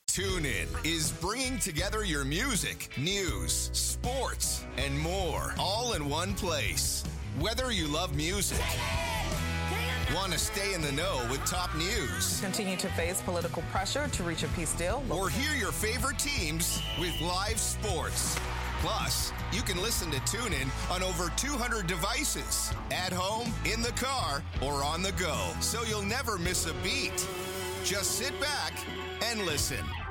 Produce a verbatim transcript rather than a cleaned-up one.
TuneIn is bringing together your music, news, sports, and more, all in one place. Whether you love music, want to stay in the know with top news, continue to face political pressure to reach a peace deal, or hear your favorite teams with live sports. Plus, you can listen to TuneIn on over two hundred devices, at home, in the car, or on the go, so you'll never miss a beat. Just sit back and listen.